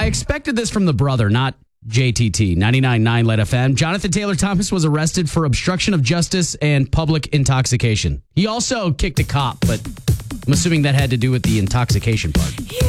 I expected this from the brother, not JTT. 99.9 Let FM. Jonathan Taylor Thomas was arrested for obstruction of justice and public intoxication. He also kicked a cop, but I'm assuming that had to do with the intoxication part.